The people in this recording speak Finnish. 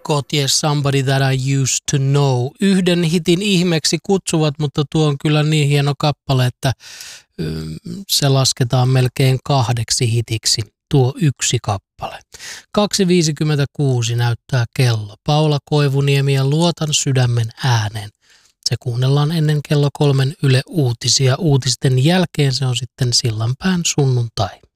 Yes, Somebody That I Used to Know. Yhden hitin ihmeeksi kutsuvat, mutta tuo on kyllä niin hieno kappale, että se lasketaan melkein 2 hitiksi, tuo yksi kappale. 2.56 näyttää kello. Paula Koivuniemi ja Luotan sydämen ääneen. Se kuunnellaan ennen kello 3 Yle Uutisia. Uutisten jälkeen se on sitten Sillanpään sunnuntai.